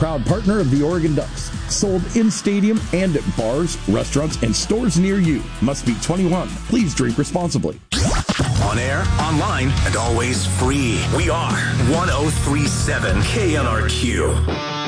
Proud partner of the Oregon Ducks. Sold in stadium and at bars, restaurants, and stores near you. Must be 21. Please drink responsibly. On air, online, and always free. We are 1037 KNRQ.